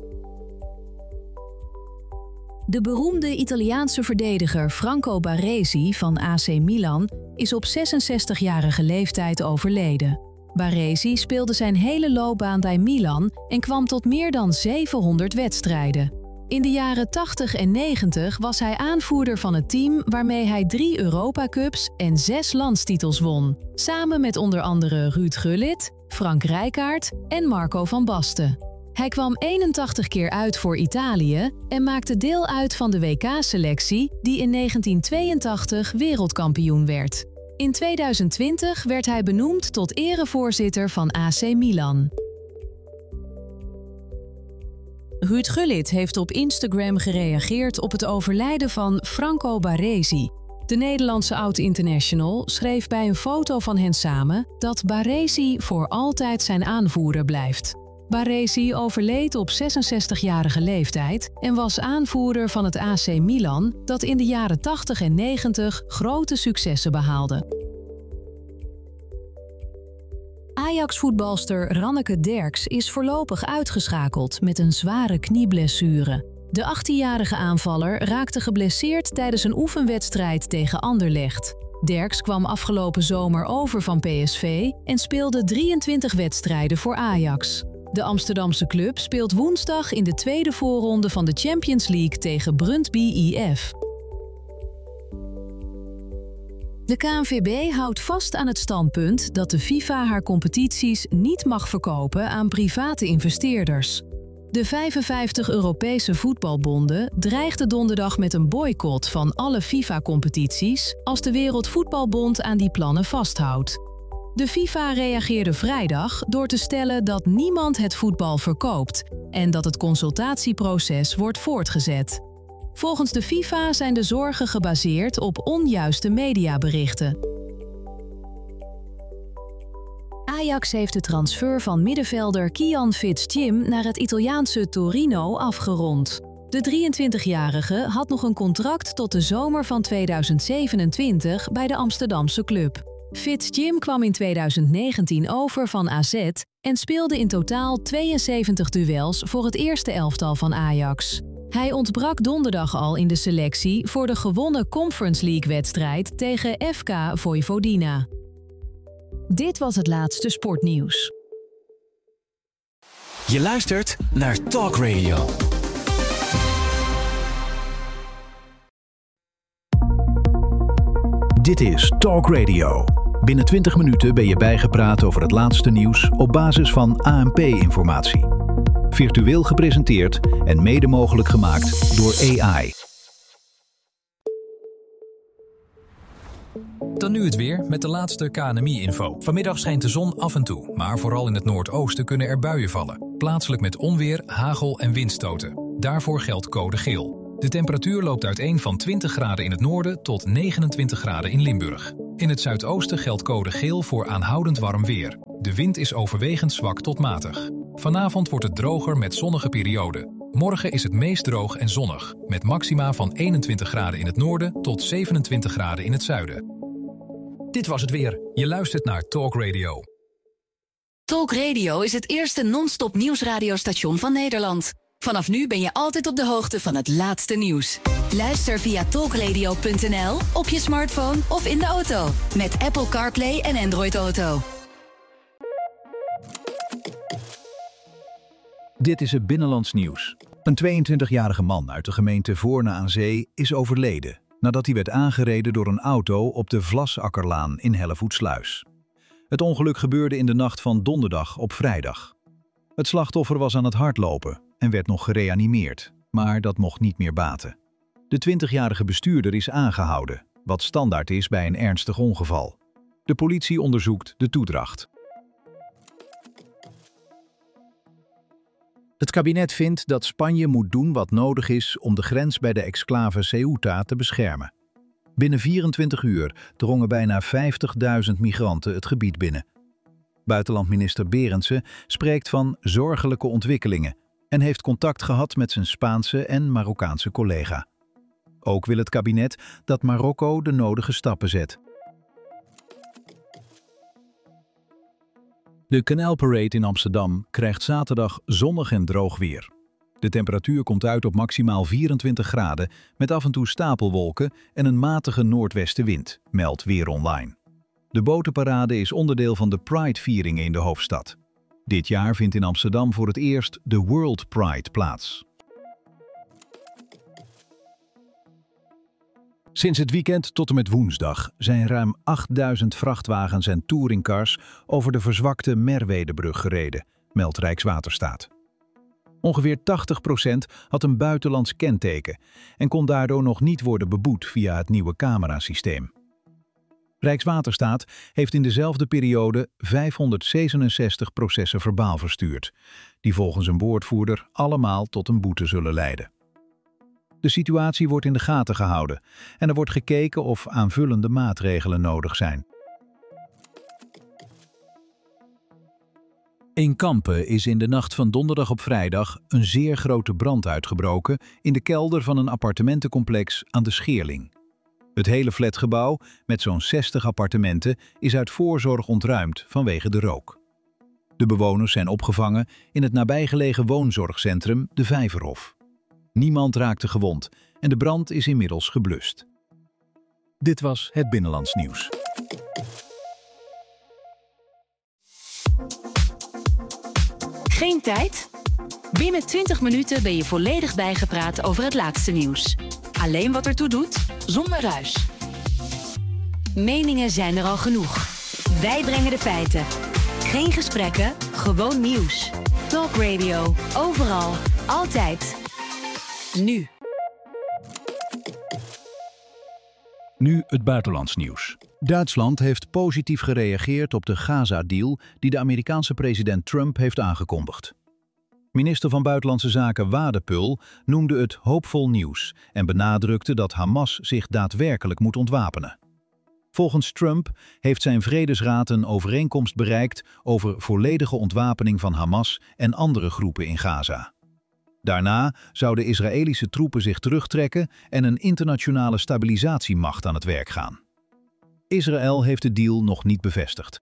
De beroemde Italiaanse verdediger Franco Baresi van A C Milan is op zesenzestigjarige leeftijd overleden. Baresi speelde zijn hele loopbaan bij Milan en kwam tot meer dan zevenhonderd wedstrijden. In de jaren tachtig en negentig was hij aanvoerder van het team waarmee hij drie Europa Cups en zes landstitels won, samen met onder andere Ruud Gullit, Frank Rijkaard en Marco van Basten. Hij kwam eenentachtig keer uit voor Italië en maakte deel uit van de W K-selectie die in negentien tweeëntachtig wereldkampioen werd. In tweeduizend twintig werd hij benoemd tot erevoorzitter van A C Milan. Ruud Gullit heeft op Instagram gereageerd op het overlijden van Franco Baresi. De Nederlandse oud-international schreef bij een foto van hen samen dat Baresi voor altijd zijn aanvoerder blijft. Baresi overleed op zesenzestigjarige leeftijd en was aanvoerder van het A C Milan dat in de jaren tachtig en negentig grote successen behaalde. Ajax-voetbalster Ranneke Derks is voorlopig uitgeschakeld met een zware knieblessure. De achttienjarige aanvaller raakte geblesseerd tijdens een oefenwedstrijd tegen Anderlecht. Derks kwam afgelopen zomer over van P S V en speelde drieëntwintig wedstrijden voor Ajax. De Amsterdamse club speelt woensdag in de tweede voorronde van de Champions League tegen Brøndby I F. De K N V B houdt vast aan het standpunt dat de FIFA haar competities niet mag verkopen aan private investeerders. De vijfenvijftig Europese voetbalbonden dreigden donderdag met een boycott van alle FIFA-competities als de Wereldvoetbalbond aan die plannen vasthoudt. De FIFA reageerde vrijdag door te stellen dat niemand het voetbal verkoopt en dat het consultatieproces wordt voortgezet. Volgens de FIFA zijn de zorgen gebaseerd op onjuiste mediaberichten. Ajax heeft de transfer van middenvelder Kian Fitz-Jim naar het Italiaanse Torino afgerond. De drieëntwintigjarige had nog een contract tot de zomer van tweeduizend zevenentwintig bij de Amsterdamse club. Fitz-Jim kwam in tweeduizend negentien over van A Z en speelde in totaal tweeënzeventig duels voor het eerste elftal van Ajax. Hij ontbrak donderdag al in de selectie voor de gewonnen Conference League-wedstrijd tegen F K Vojvodina. Dit was het laatste sportnieuws. Je luistert naar Talk Radio. Dit is Talk Radio. Binnen twintig minuten ben je bijgepraat over het laatste nieuws op basis van A N P-informatie. Virtueel gepresenteerd en mede mogelijk gemaakt door A I. Dan nu het weer met de laatste K N M I-info. Vanmiddag schijnt de zon af en toe, maar vooral in het noordoosten kunnen er buien vallen. Plaatselijk met onweer, hagel en windstoten. Daarvoor geldt code geel. De temperatuur loopt uiteen van twintig graden in het noorden tot negenentwintig graden in Limburg. In het zuidoosten geldt code geel voor aanhoudend warm weer. De wind is overwegend zwak tot matig. Vanavond wordt het droger met zonnige perioden. Morgen is het meest droog en zonnig, met maxima van eenentwintig graden in het noorden tot zevenentwintig graden in het zuiden. Dit was het weer. Je luistert naar Talk Radio. Talk Radio is het eerste non-stop nieuwsradiostation van Nederland. Vanaf nu ben je altijd op de hoogte van het laatste nieuws. Luister via talkradio punt n l, op je smartphone of in de auto. Met Apple CarPlay en Android Auto. Dit is het Binnenlands Nieuws. Een tweeëntwintigjarige man uit de gemeente Voorne aan Zee is overleden nadat hij werd aangereden door een auto op de Vlasakkerlaan in Hellevoetsluis. Het ongeluk gebeurde in de nacht van donderdag op vrijdag. Het slachtoffer was aan het hardlopen en werd nog gereanimeerd, maar dat mocht niet meer baten. De twintigjarige bestuurder is aangehouden, wat standaard is bij een ernstig ongeval. De politie onderzoekt de toedracht. Het kabinet vindt dat Spanje moet doen wat nodig is om de grens bij de exclave Ceuta te beschermen. Binnen vierentwintig uur drongen bijna vijftigduizend migranten het gebied binnen. Buitenlandminister Berendsen spreekt van zorgelijke ontwikkelingen en heeft contact gehad met zijn Spaanse en Marokkaanse collega. Ook wil het kabinet dat Marokko de nodige stappen zet. De Canal Parade in Amsterdam krijgt zaterdag zonnig en droog weer. De temperatuur komt uit op maximaal vierentwintig graden met af en toe stapelwolken en een matige noordwestenwind, meldt Weer Online. De botenparade is onderdeel van de Pride-vieringen in de hoofdstad. Dit jaar vindt in Amsterdam voor het eerst de World Pride plaats. Sinds het weekend tot en met woensdag zijn ruim achtduizend vrachtwagens en touringcars over de verzwakte Merwedebrug gereden, meldt Rijkswaterstaat. Ongeveer tachtig procent had een buitenlands kenteken en kon daardoor nog niet worden beboet via het nieuwe camerasysteem. Rijkswaterstaat heeft in dezelfde periode vijfhonderdzevenenzestig processen verbaal verstuurd, die volgens een woordvoerder allemaal tot een boete zullen leiden. De situatie wordt in de gaten gehouden en er wordt gekeken of aanvullende maatregelen nodig zijn. In Kampen is in de nacht van donderdag op vrijdag een zeer grote brand uitgebroken in de kelder van een appartementencomplex aan de Scheerling. Het hele flatgebouw, met zo'n zestig appartementen, is uit voorzorg ontruimd vanwege de rook. De bewoners zijn opgevangen in het nabijgelegen woonzorgcentrum De Vijverhof. Niemand raakte gewond en de brand is inmiddels geblust. Dit was het Binnenlands Nieuws. Geen tijd? Binnen twintig minuten ben je volledig bijgepraat over het laatste nieuws. Alleen wat ertoe doet, zonder ruis. Meningen zijn er al genoeg. Wij brengen de feiten. Geen gesprekken, gewoon nieuws. Talk Radio, overal, altijd. Nu. Nu het buitenlands nieuws. Duitsland heeft positief gereageerd op de Gaza-deal die de Amerikaanse president Trump heeft aangekondigd. Minister van Buitenlandse Zaken Wadepul noemde het hoopvol nieuws en benadrukte dat Hamas zich daadwerkelijk moet ontwapenen. Volgens Trump heeft zijn Vredesraad een overeenkomst bereikt over volledige ontwapening van Hamas en andere groepen in Gaza. Daarna zouden Israëlische troepen zich terugtrekken en een internationale stabilisatiemacht aan het werk gaan. Israël heeft de deal nog niet bevestigd.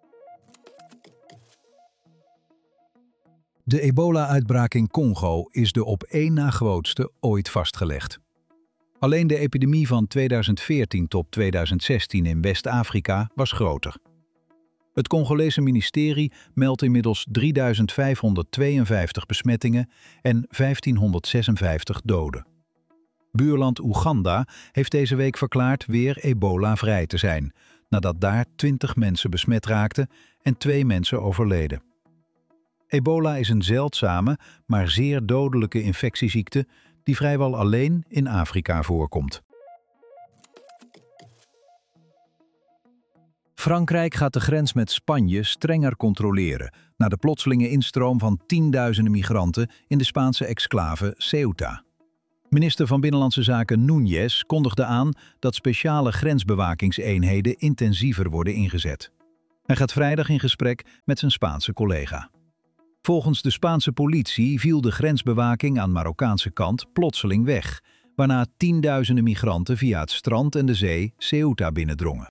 De ebola-uitbraak in Congo is de op één na grootste ooit vastgelegd. Alleen de epidemie van tweeduizend veertien tot tweeduizend zestien in West-Afrika was groter. Het Congolese ministerie meldt inmiddels drieduizend vijfhonderdtweeënvijftig besmettingen en vijftienhonderdzesenvijftig doden. Buurland Oeganda heeft deze week verklaard weer ebola-vrij te zijn, nadat daar twintig mensen besmet raakten en twee mensen overleden. Ebola is een zeldzame, maar zeer dodelijke infectieziekte die vrijwel alleen in Afrika voorkomt. Frankrijk gaat de grens met Spanje strenger controleren na de plotselinge instroom van tienduizenden migranten in de Spaanse exclave Ceuta. Minister van Binnenlandse Zaken Núñez kondigde aan dat speciale grensbewakingseenheden intensiever worden ingezet. Hij gaat vrijdag in gesprek met zijn Spaanse collega. Volgens de Spaanse politie viel de grensbewaking aan Marokkaanse kant plotseling weg, waarna tienduizenden migranten via het strand en de zee Ceuta binnendrongen.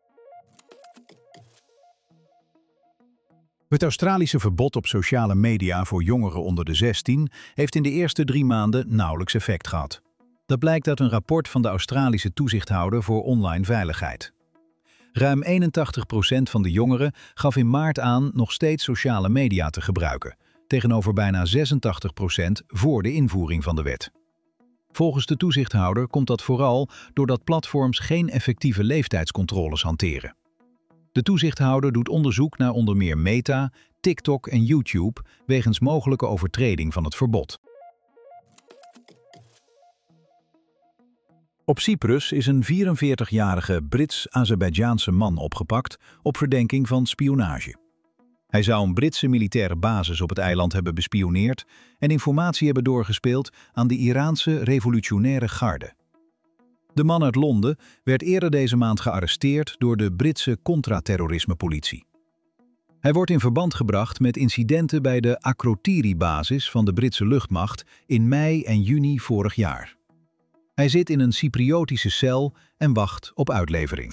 Het Australische verbod op sociale media voor jongeren onder de zestien heeft in de eerste drie maanden nauwelijks effect gehad. Dat blijkt uit een rapport van de Australische toezichthouder voor online veiligheid. Ruim eenentachtig procent van de jongeren gaf in maart aan nog steeds sociale media te gebruiken, tegenover bijna zesentachtig procent voor de invoering van de wet. Volgens de toezichthouder komt dat vooral doordat platforms geen effectieve leeftijdscontroles hanteren. De toezichthouder doet onderzoek naar onder meer Meta, TikTok en YouTube wegens mogelijke overtreding van het verbod. Op Cyprus is een vierenveertigjarige Brits-Azerbeidjaanse man opgepakt op verdenking van spionage. Hij zou een Britse militaire basis op het eiland hebben bespioneerd en informatie hebben doorgespeeld aan de Iraanse revolutionaire garde. De man uit Londen werd eerder deze maand gearresteerd door de Britse contra-terrorisme-politie. Hij wordt in verband gebracht met incidenten bij de Akrotiri-basis van de Britse luchtmacht in mei en juni vorig jaar. Hij zit in een Cypriotische cel en wacht op uitlevering.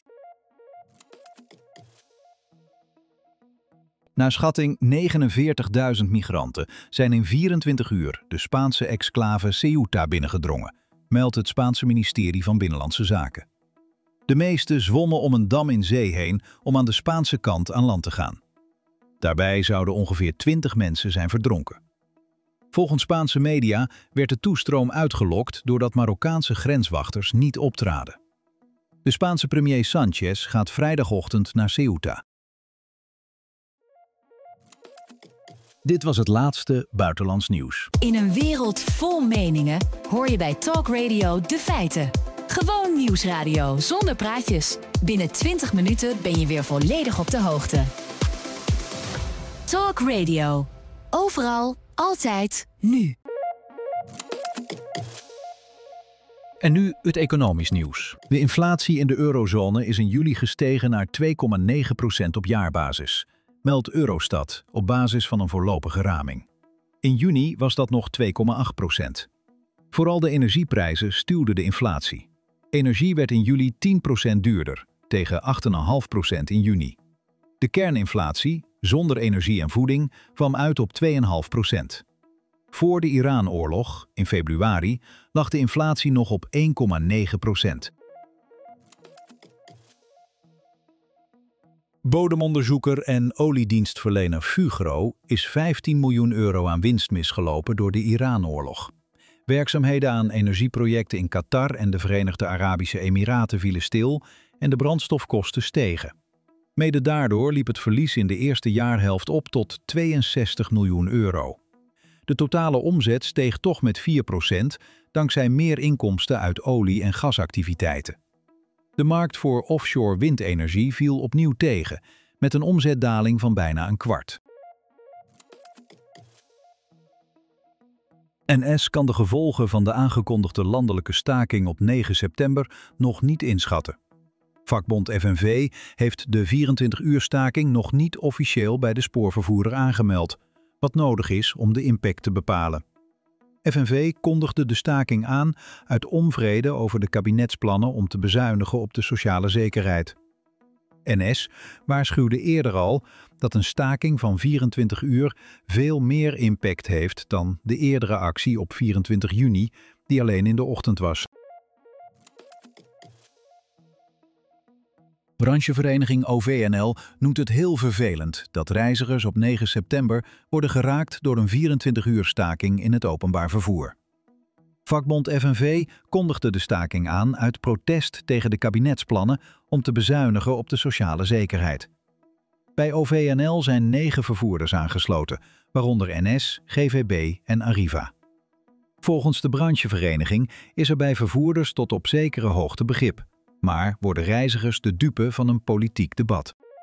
Naar schatting negenenveertigduizend migranten zijn in vierentwintig uur de Spaanse exclave Ceuta binnengedrongen, meldt het Spaanse ministerie van Binnenlandse Zaken. De meeste zwommen om een dam in zee heen om aan de Spaanse kant aan land te gaan. Daarbij zouden ongeveer twintig mensen zijn verdronken. Volgens Spaanse media werd de toestroom uitgelokt doordat Marokkaanse grenswachters niet optraden. De Spaanse premier Sánchez gaat vrijdagochtend naar Ceuta. Dit was het laatste buitenlands nieuws. In een wereld vol meningen hoor je bij Talk Radio de feiten. Gewoon nieuwsradio zonder praatjes. Binnen twintig minuten ben je weer volledig op de hoogte. Talk Radio. Overal, altijd, nu. En nu het economisch nieuws. De inflatie in de eurozone is in juli gestegen naar twee komma negen procent op jaarbasis, meldt Eurostat op basis van een voorlopige raming. In juni was dat nog twee komma acht procent. Vooral de energieprijzen stuwden de inflatie. Energie werd in juli tien procent duurder, tegen acht komma vijf procent in juni. De kerninflatie, zonder energie en voeding, kwam uit op twee komma vijf procent. Voor de Iran-oorlog, in februari, lag de inflatie nog op één komma negen procent. Bodemonderzoeker en oliedienstverlener Fugro is vijftien miljoen euro aan winst misgelopen door de Iran-oorlog. Werkzaamheden aan energieprojecten in Qatar en de Verenigde Arabische Emiraten vielen stil en de brandstofkosten stegen. Mede daardoor liep het verlies in de eerste jaarhelft op tot tweeënzestig miljoen euro. De totale omzet steeg toch met vier procent dankzij meer inkomsten uit olie- en gasactiviteiten. De markt voor offshore windenergie viel opnieuw tegen, met een omzetdaling van bijna een kwart. N S kan de gevolgen van de aangekondigde landelijke staking op negen september nog niet inschatten. Vakbond F N V heeft de vierentwintig uur staking nog niet officieel bij de spoorvervoerder aangemeld, wat nodig is om de impact te bepalen. F N V kondigde de staking aan uit onvrede over de kabinetsplannen om te bezuinigen op de sociale zekerheid. N S waarschuwde eerder al dat een staking van vierentwintig uur veel meer impact heeft dan de eerdere actie op vierentwintig juni, die alleen in de ochtend was. Branchevereniging O V N L noemt het heel vervelend dat reizigers op negen september worden geraakt door een vierentwintig uur staking in het openbaar vervoer. Vakbond F N V kondigde de staking aan uit protest tegen de kabinetsplannen om te bezuinigen op de sociale zekerheid. Bij O V N L zijn negen vervoerders aangesloten, waaronder N S, G V B en Arriva. Volgens de branchevereniging is er bij vervoerders tot op zekere hoogte begrip, maar worden reizigers de dupe van een politiek debat.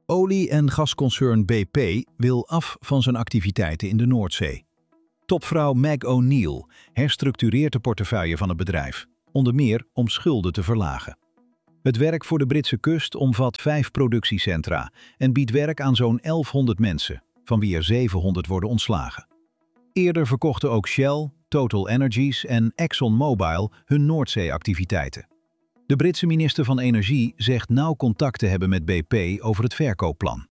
Olie- en gasconcern B P wil af van zijn activiteiten in de Noordzee. Topvrouw Meg O'Neill herstructureert de portefeuille van het bedrijf, onder meer om schulden te verlagen. Het werk voor de Britse kust omvat vijf productiecentra en biedt werk aan zo'n elfhonderd mensen, van wie er zevenhonderd worden ontslagen. Eerder verkochten ook Shell, Total Energies en ExxonMobil hun Noordzee-activiteiten. De Britse minister van Energie zegt nauw contact te hebben met B P over het verkoopplan.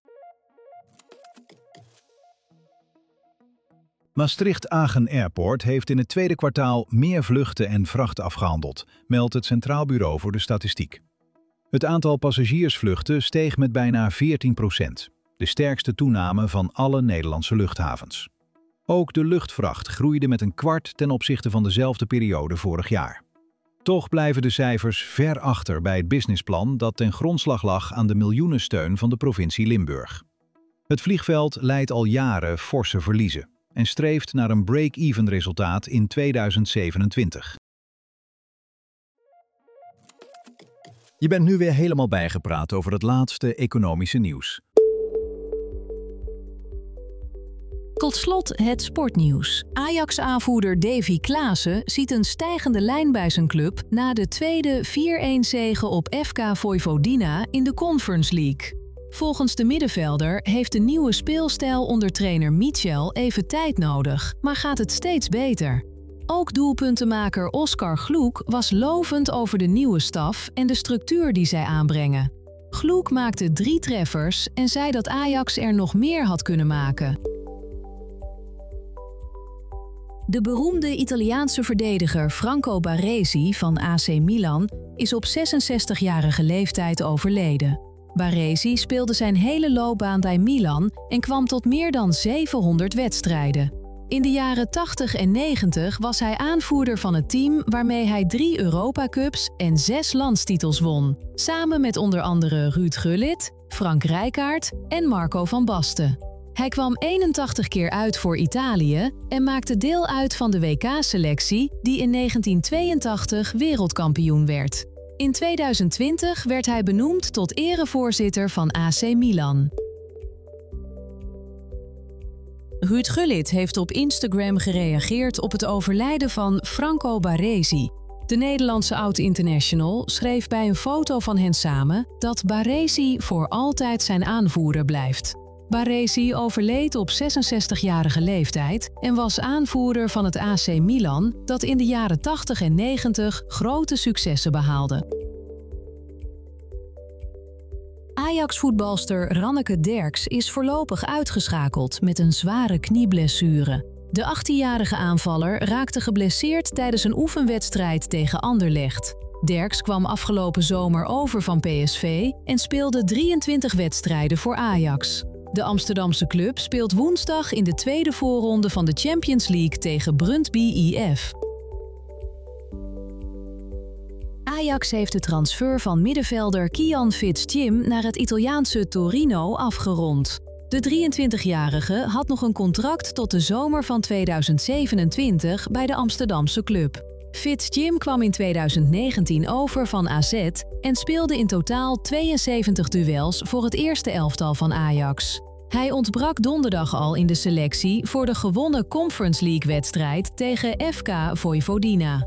Maastricht-Agen Airport heeft in het tweede kwartaal meer vluchten en vracht afgehandeld, meldt het Centraal Bureau voor de Statistiek. Het aantal passagiersvluchten steeg met bijna veertien procent, de sterkste toename van alle Nederlandse luchthavens. Ook de luchtvracht groeide met een kwart ten opzichte van dezelfde periode vorig jaar. Toch blijven de cijfers ver achter bij het businessplan dat ten grondslag lag aan de miljoenensteun van de provincie Limburg. Het vliegveld leidt al jaren forse verliezen en streeft naar een break-even resultaat in tweeduizend zevenentwintig. Je bent nu weer helemaal bijgepraat over het laatste economische nieuws. Tot slot het sportnieuws. Ajax-aanvoerder Davy Klaassen ziet een stijgende lijn bij zijn club na de tweede vier-een zege op F K Vojvodina in de Conference League. Volgens de middenvelder heeft de nieuwe speelstijl onder trainer Michel even tijd nodig, maar gaat het steeds beter. Ook doelpuntenmaker Oskar Gloek was lovend over de nieuwe staf en de structuur die zij aanbrengen. Gloek maakte drie treffers en zei dat Ajax er nog meer had kunnen maken. De beroemde Italiaanse verdediger Franco Baresi van A C Milan is op zesenzestigjarige leeftijd overleden. Baresi speelde zijn hele loopbaan bij Milan en kwam tot meer dan zevenhonderd wedstrijden. In de jaren tachtig en negentig was hij aanvoerder van het team waarmee hij drie Europa Cups en zes landstitels won, samen met onder andere Ruud Gullit, Frank Rijkaard en Marco van Basten. Hij kwam eenentachtig keer uit voor Italië en maakte deel uit van de W K-selectie die in negentien tweeëntachtig wereldkampioen werd. In tweeduizend twintig werd hij benoemd tot erevoorzitter van A C Milan. Ruud Gullit heeft op Instagram gereageerd op het overlijden van Franco Baresi. De Nederlandse oud-international schreef bij een foto van hen samen dat Baresi voor altijd zijn aanvoerder blijft. Baresi overleed op zesenzestigjarige leeftijd en was aanvoerder van het A C Milan dat in de jaren tachtig en negentig grote successen behaalde. Ajax-voetbalster Ranneke Derks is voorlopig uitgeschakeld met een zware knieblessure. De achttienjarige aanvaller raakte geblesseerd tijdens een oefenwedstrijd tegen Anderlecht. Derks kwam afgelopen zomer over van P S V en speelde drieëntwintig wedstrijden voor Ajax. De Amsterdamse club speelt woensdag in de tweede voorronde van de Champions League tegen Brøndby I F. Ajax heeft de transfer van middenvelder Kian Fitz-Jim naar het Italiaanse Torino afgerond. De drieëntwintigjarige had nog een contract tot de zomer van tweeduizend zevenentwintig bij de Amsterdamse club. Fitz-Jim kwam in tweeduizend negentien over van A Z en speelde in totaal tweeënzeventig duels voor het eerste elftal van Ajax. Hij ontbrak donderdag al in de selectie voor de gewonnen Conference League-wedstrijd tegen F K Vojvodina.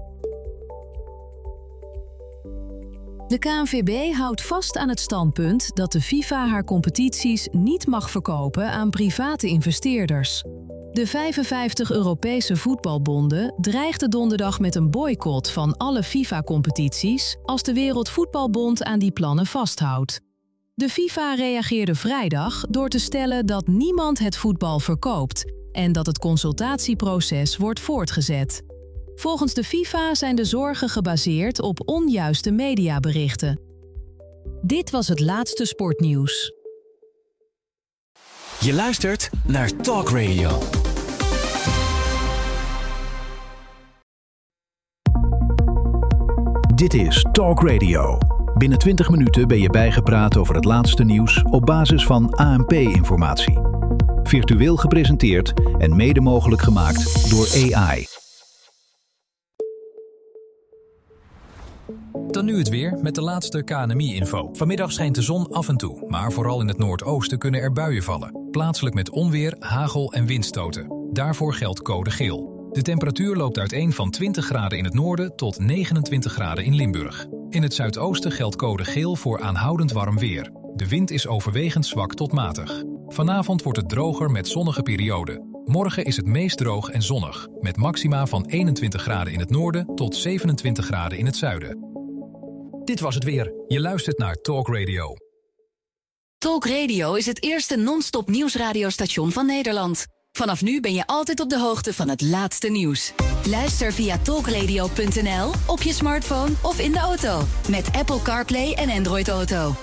De K N V B houdt vast aan het standpunt dat de FIFA haar competities niet mag verkopen aan private investeerders. De vijfenvijftig Europese voetbalbonden dreigden donderdag met een boycott van alle FIFA-competities als de Wereldvoetbalbond aan die plannen vasthoudt. De FIFA reageerde vrijdag door te stellen dat niemand het voetbal verkoopt en dat het consultatieproces wordt voortgezet. Volgens de FIFA zijn de zorgen gebaseerd op onjuiste mediaberichten. Dit was het laatste sportnieuws. Je luistert naar Talk Radio. Dit is Talk Radio. Binnen twintig minuten ben je bijgepraat over het laatste nieuws op basis van A N P-informatie. Virtueel gepresenteerd en mede mogelijk gemaakt door A I. Dan nu het weer met de laatste K N M I-info. Vanmiddag schijnt de zon af en toe, maar vooral in het noordoosten kunnen er buien vallen. Plaatselijk met onweer, hagel en windstoten. Daarvoor geldt code geel. De temperatuur loopt uiteen van twintig graden in het noorden tot negenentwintig graden in Limburg. In het zuidoosten geldt code geel voor aanhoudend warm weer. De wind is overwegend zwak tot matig. Vanavond wordt het droger met zonnige perioden. Morgen is het meest droog en zonnig, met maxima van eenentwintig graden in het noorden tot zevenentwintig graden in het zuiden. Dit was het weer. Je luistert naar Talk Radio. Talk Radio is het eerste non-stop nieuwsradiostation van Nederland. Vanaf nu ben je altijd op de hoogte van het laatste nieuws. Luister via talkradio punt n l, op je smartphone of in de auto. Met Apple CarPlay en Android Auto.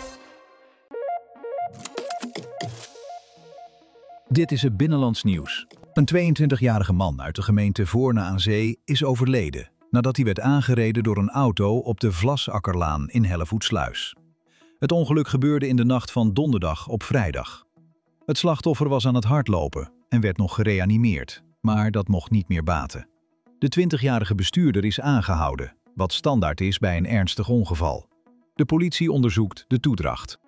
Dit is het Binnenlands Nieuws. Een tweeëntwintigjarige man uit de gemeente Voorne aan Zee is overleden nadat hij werd aangereden door een auto op de Vlasakkerlaan in Hellevoetsluis. Het ongeluk gebeurde in de nacht van donderdag op vrijdag. Het slachtoffer was aan het hardlopen en werd nog gereanimeerd, maar dat mocht niet meer baten. De twintigjarige bestuurder is aangehouden, wat standaard is bij een ernstig ongeval. De politie onderzoekt de toedracht.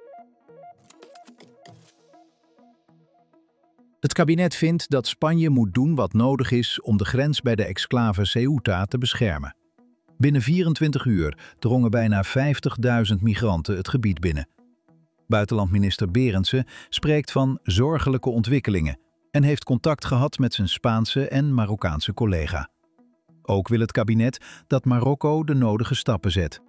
Het kabinet vindt dat Spanje moet doen wat nodig is om de grens bij de exclave Ceuta te beschermen. Binnen vierentwintig uur drongen bijna vijftigduizend migranten het gebied binnen. Buitenlandminister Berendsen spreekt van zorgelijke ontwikkelingen en heeft contact gehad met zijn Spaanse en Marokkaanse collega. Ook wil het kabinet dat Marokko de nodige stappen zet.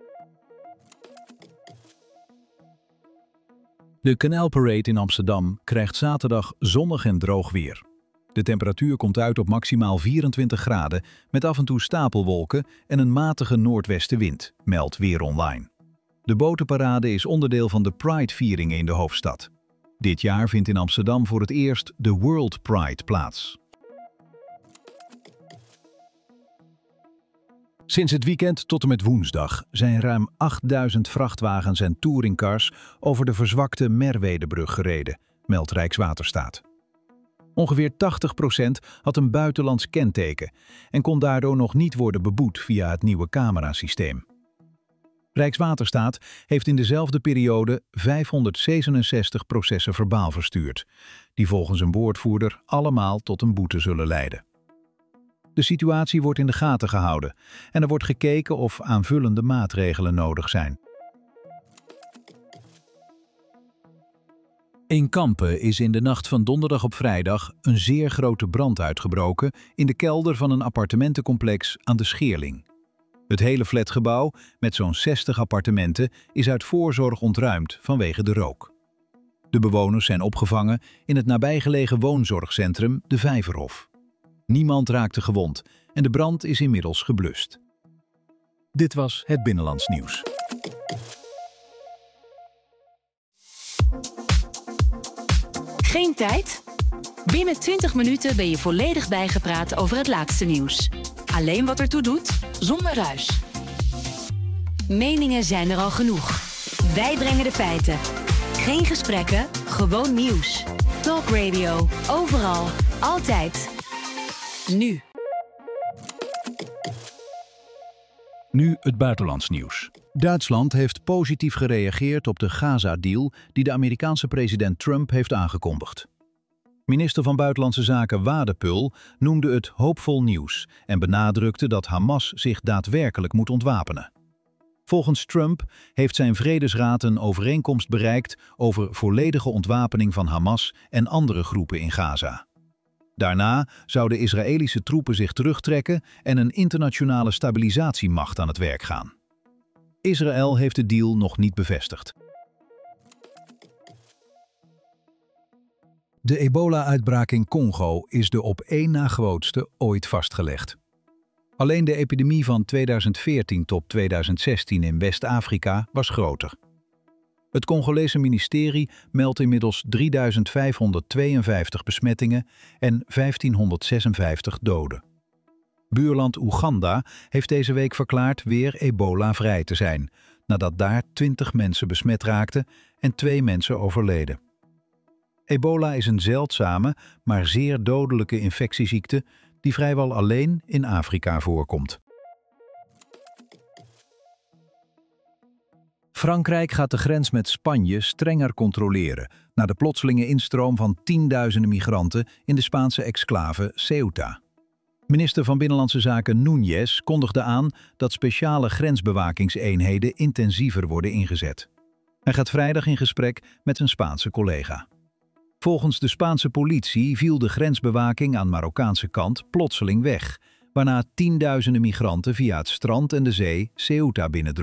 De Kanaalparade in Amsterdam krijgt zaterdag zonnig en droog weer. De temperatuur komt uit op maximaal vierentwintig graden met af en toe stapelwolken en een matige noordwestenwind, meldt Weer Online. De botenparade is onderdeel van de Pride-vieringen in de hoofdstad. Dit jaar vindt in Amsterdam voor het eerst de World Pride plaats. Sinds het weekend tot en met woensdag zijn ruim achtduizend vrachtwagens en touringcars over de verzwakte Merwedebrug gereden, meldt Rijkswaterstaat. Ongeveer tachtig procent had een buitenlands kenteken en kon daardoor nog niet worden beboet via het nieuwe camerasysteem. Rijkswaterstaat heeft in dezelfde periode vijfhonderdzevenenzestig processen verbaal verstuurd, die volgens een woordvoerder allemaal tot een boete zullen leiden. De situatie wordt in de gaten gehouden en er wordt gekeken of aanvullende maatregelen nodig zijn. In Kampen is in de nacht van donderdag op vrijdag een zeer grote brand uitgebroken in de kelder van een appartementencomplex aan de Scheerling. Het hele flatgebouw, met zo'n zestig appartementen, is uit voorzorg ontruimd vanwege de rook. De bewoners zijn opgevangen in het nabijgelegen woonzorgcentrum De Vijverhof. Niemand raakte gewond en de brand is inmiddels geblust. Dit was het Binnenlands Nieuws. Geen tijd? Binnen twintig minuten ben je volledig bijgepraat over het laatste nieuws. Alleen wat ertoe doet, zonder ruis. Meningen zijn er al genoeg. Wij brengen de feiten. Geen gesprekken, gewoon nieuws. Talk Radio, overal, altijd. Nu. Nu het buitenlands nieuws. Duitsland heeft positief gereageerd op de Gaza-deal die de Amerikaanse president Trump heeft aangekondigd. Minister van Buitenlandse Zaken Wadepul noemde het hoopvol nieuws en benadrukte dat Hamas zich daadwerkelijk moet ontwapenen. Volgens Trump heeft zijn vredesraad een overeenkomst bereikt over volledige ontwapening van Hamas en andere groepen in Gaza. Daarna zouden Israëlische troepen zich terugtrekken en een internationale stabilisatiemacht aan het werk gaan. Israël heeft de deal nog niet bevestigd. De ebola-uitbraak in Congo is de op één na grootste ooit vastgelegd. Alleen de epidemie van tweeduizend veertien tot tweeduizend zestien in West-Afrika was groter. Het Congolese ministerie meldt inmiddels drieduizend vijfhonderdtweeënvijftig besmettingen en vijftienhonderdzesenvijftig doden. Buurland Oeganda heeft deze week verklaard weer ebola-vrij te zijn, nadat daar twintig mensen besmet raakten en twee mensen overleden. Ebola is een zeldzame, maar zeer dodelijke infectieziekte die vrijwel alleen in Afrika voorkomt. Frankrijk gaat de grens met Spanje strenger controleren na de plotselinge instroom van tienduizenden migranten in de Spaanse exclave Ceuta. Minister van Binnenlandse Zaken Núñez kondigde aan dat speciale grensbewakingseenheden intensiever worden ingezet. Hij gaat vrijdag in gesprek met zijn Spaanse collega. Volgens de Spaanse politie viel de grensbewaking aan Marokkaanse kant plotseling weg, waarna tienduizenden migranten via het strand en de zee Ceuta binnendrongen.